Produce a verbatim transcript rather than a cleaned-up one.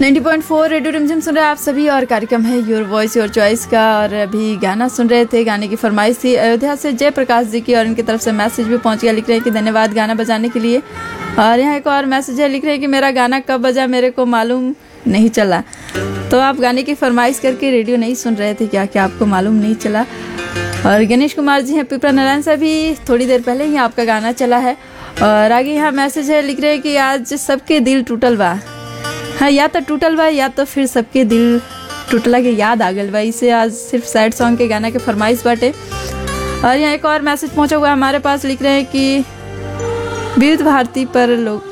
नब्बे पॉइंट चार रेडियो रिमझिम सुन रहे हैं आप सभी और कार्यक्रम है योर वॉइस योर चॉइस का। और अभी गाना सुन रहे थे, गाने की फरमाइश थी अयोध्या से जय प्रकाश जी की और इनकी तरफ से मैसेज भी पहुंच गया। लिख रहे हैं कि धन्यवाद गाना बजाने के लिए। और यहाँ एक और मैसेज है, लिख रहे हैं कि मेरा गाना कब बजा मेरे को मालूम नहीं चला। तो आप गाने की फरमाइश करके रेडियो नहीं सुन रहे थे क्या, क्या आपको मालूम नहीं चला? और गणेश कुमार जी हैं पिपरा नारायण से भी थोड़ी देर पहले ही आपका गाना चला है। और आगे यहाँ मैसेज है, लिख रहे हैं कि आज सबके दिल टूटल बा। हाँ, या तो टूटल बा या तो फिर सबके दिल टूटला के याद आ गल बा। इसे आज सिर्फ सैड सॉन्ग के गाना के फरमाइश बाटे। और यहाँ एक और मैसेज पहुंचा हुआ हमारे पास, लिख रहे हैं कि विविध भारती पर लोग